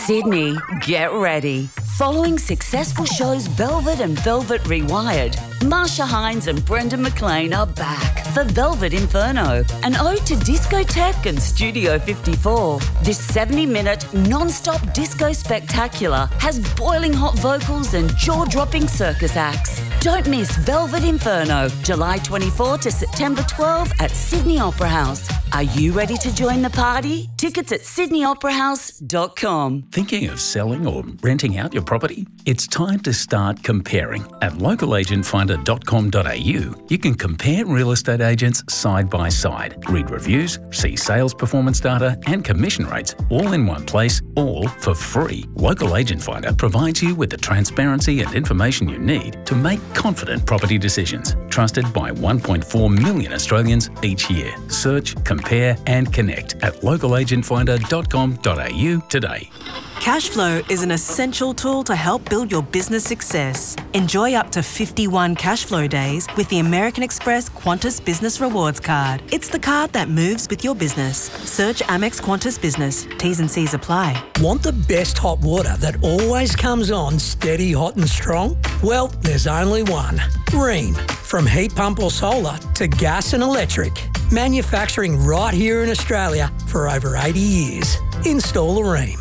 Sydney, get ready. Following successful shows Velvet and Velvet Rewired, Marsha Hines and Brendan McLean are back for Velvet Inferno, an ode to discotheque and Studio 54. This 70-minute non-stop disco spectacular has boiling hot vocals and jaw-dropping circus acts. Don't miss Velvet Inferno, July 24 to September 12 at Sydney Opera House. Are you ready to join the party? Tickets at sydneyoperahouse.com. Thinking of selling or renting out your property? It's time to start comparing. At localagentfinder.com.au, you can compare real estate agents side by side, read reviews, see sales performance data and commission rates all in one place, all for free. Local Agent Finder provides you with the transparency and information you need to make confident property decisions. Trusted by 1.4 million Australians each year. Search, compare and connect at localagentfinder.com.au today. Cashflow is an essential tool to help build your business success. Enjoy up to 51 Cashflow days with the American Express Qantas Business Rewards Card. It's the card that moves with your business. Search Amex Qantas Business. T's and C's apply. Want the best hot water that always comes on steady, hot and strong? Well, there's only one. Rheem. From heat pump or solar to gas and electric. Manufacturing right here in Australia for over 80 years. Install a Rheem.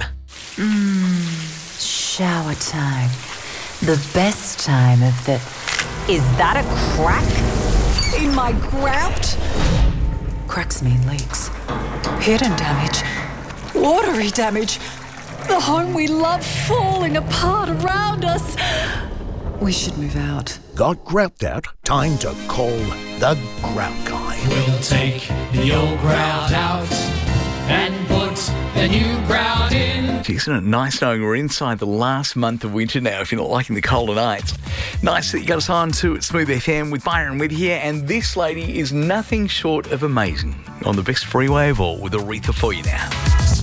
Shower time. The best time of the... Is that a crack in my grout? Cracks mean leaks. Hidden damage. Watery damage. The home we love falling apart around us. We should move out. Got grout out? Time to call the Grout Guy. We'll take the old grout out and put the new grout in. Isn't it nice knowing we're inside the last month of winter now if you're not liking the colder nights? Nice that you got us on to Smooth FM with Byron Witt here, and this lady is nothing short of amazing on the best freeway of all with Aretha for you now.